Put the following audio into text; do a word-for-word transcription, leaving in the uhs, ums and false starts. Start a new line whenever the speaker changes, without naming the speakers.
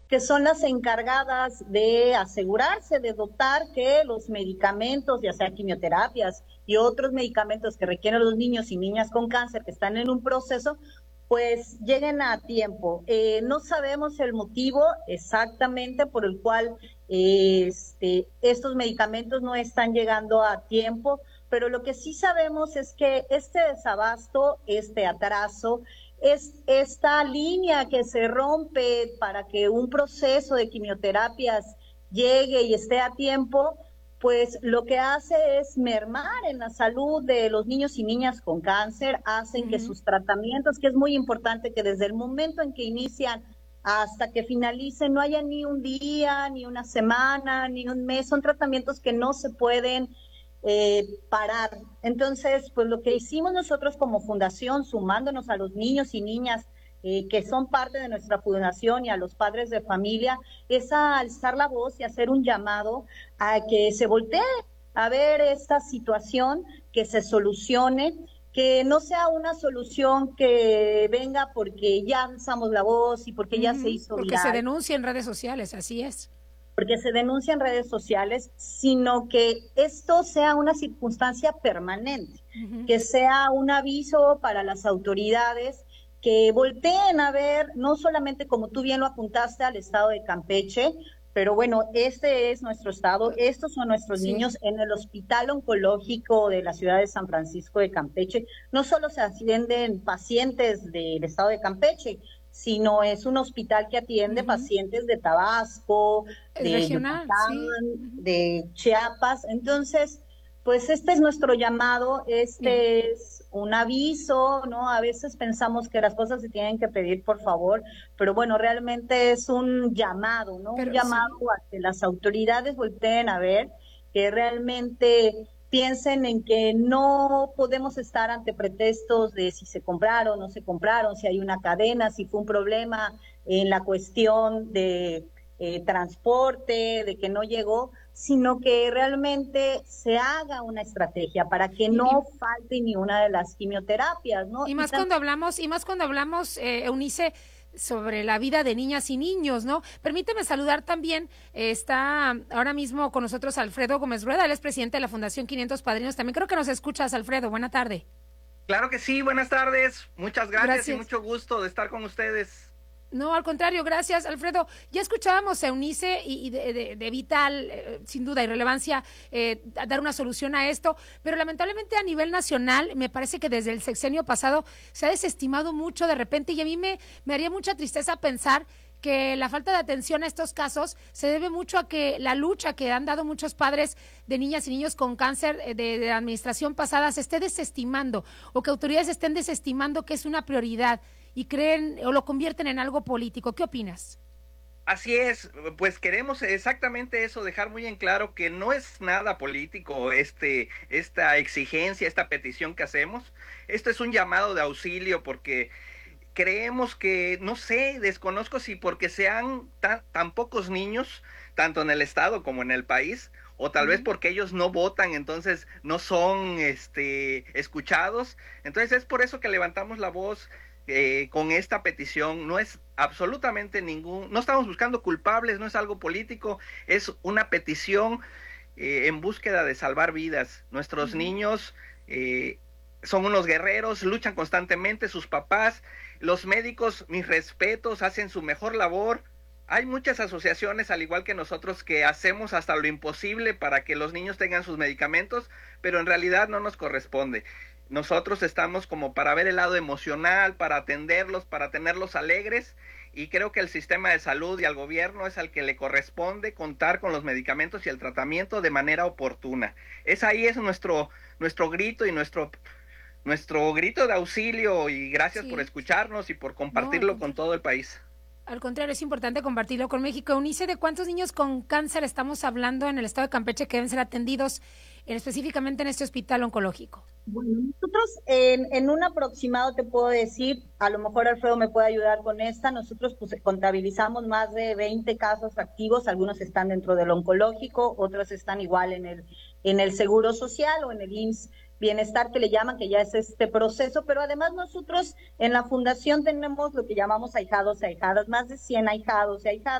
que son las encargadas de asegurarse, de dotar que los medicamentos, ya sea quimioterapias y otros medicamentos que requieren los niños y niñas con cáncer que están en un proceso, pues lleguen a tiempo. Eh, no sabemos el motivo exactamente por el cual eh, este, estos medicamentos no están llegando a tiempo, pero lo que sí sabemos es que este desabasto, este atraso, es esta línea que se rompe para que un proceso de quimioterapias llegue y esté a tiempo, pues lo que hace es mermar en la salud de los niños y niñas con cáncer, hacen uh-huh. que sus tratamientos, que es muy importante que desde el momento en que inician hasta que finalicen no haya ni un día, ni una semana, ni un mes, son tratamientos que no se pueden Eh, parar. Entonces, pues lo que hicimos nosotros como fundación, sumándonos a los niños y niñas eh, que son parte de nuestra fundación y a los padres de familia, es a alzar la voz y hacer un llamado a que se voltee a ver esta situación, que se solucione, que no sea una solución que venga porque ya alzamos la voz y porque ya uh-huh, se hizo
porque
viral.
se denuncia en redes sociales, así es.
Porque se denuncia en redes sociales, sino que esto sea una circunstancia permanente, uh-huh. que sea un aviso para las autoridades, que volteen a ver, no solamente como tú bien lo apuntaste al estado de Campeche, pero bueno, este es nuestro estado, estos son nuestros sí. niños en el Hospital Oncológico de la ciudad de San Francisco de Campeche. No solo se atienden pacientes del estado de Campeche, sino es un hospital que atiende uh-huh. pacientes de Tabasco, de
regional,
Yucatán,
sí.
de Chiapas. Entonces, pues este es nuestro llamado, este Bien. es un aviso, ¿no? A veces pensamos que las cosas se tienen que pedir por favor, pero bueno, realmente es un llamado, ¿no? Pero un llamado sí. a que las autoridades volteen a ver, que realmente piensen en que no podemos estar ante pretextos de si se compraron o no se compraron, si hay una cadena, si fue un problema en la cuestión de eh, transporte, de que no llegó, sino que realmente se haga una estrategia para que no y, falte ni una de las quimioterapias, ¿no?
Y más y cuando hablamos, y más cuando hablamos, eh, Eunice, sobre la vida de niñas y niños, ¿no? Permíteme saludar también, eh, está ahora mismo con nosotros Alfredo Gómez Rueda, él es presidente de la Fundación quinientos Padrinos, también creo que nos escuchas, Alfredo, buena tarde.
Claro que sí, buenas tardes, muchas gracias, gracias. y mucho gusto de estar con ustedes.
No, al contrario, gracias, Alfredo. Ya escuchábamos a Eunice y, y de, de, de vital, eh, sin duda, y relevancia eh, dar una solución a esto, pero lamentablemente a nivel nacional, me parece que desde el sexenio pasado se ha desestimado mucho de repente y a mí me, me haría mucha tristeza pensar que la falta de atención a estos casos se debe mucho a que la lucha que han dado muchos padres de niñas y niños con cáncer de, de la administración pasada se esté desestimando o que autoridades estén desestimando que es una prioridad y creen o lo convierten en algo político. ¿Qué opinas?
Así es, pues queremos exactamente eso, dejar muy en claro que no es nada político este, esta exigencia, esta petición que hacemos. Esto es un llamado de auxilio porque creemos que, no sé, desconozco si porque sean tan, tan pocos niños, tanto en el estado como en el país, o tal uh-huh. vez porque ellos no votan, entonces no son este, escuchados. Entonces es por eso que levantamos la voz eh, con esta petición. No es absolutamente ningún, no estamos buscando culpables, no es algo político, es una petición eh, en búsqueda de salvar vidas. Nuestros uh-huh. niños eh, son unos guerreros, luchan constantemente, sus papás, los médicos, mis respetos, hacen su mejor labor. Hay muchas asociaciones, al igual que nosotros, que hacemos hasta lo imposible para que los niños tengan sus medicamentos, pero en realidad no nos corresponde. Nosotros estamos como para ver el lado emocional, para atenderlos, para tenerlos alegres, y creo que el sistema de salud y al gobierno es al que le corresponde contar con los medicamentos y el tratamiento de manera oportuna. Es ahí es nuestro, nuestro grito y nuestro... nuestro grito de auxilio, y gracias sí. por escucharnos y por compartirlo no, con todo el país.
Al contrario, es importante compartirlo con México. Eunice, ¿de cuántos niños con cáncer estamos hablando en el estado de Campeche que deben ser atendidos en, específicamente en este hospital oncológico?
Bueno, nosotros en, en un aproximado te puedo decir, a lo mejor Alfredo me puede ayudar con esta, nosotros pues contabilizamos más de veinte casos activos, algunos están dentro del oncológico, otros están igual en el, en el Seguro Social o en el I M S S Bienestar, que le llaman, que ya es este proceso, pero además nosotros en la fundación tenemos lo que llamamos ahijados y ahijadas, más de cien ahijados y ahijadas.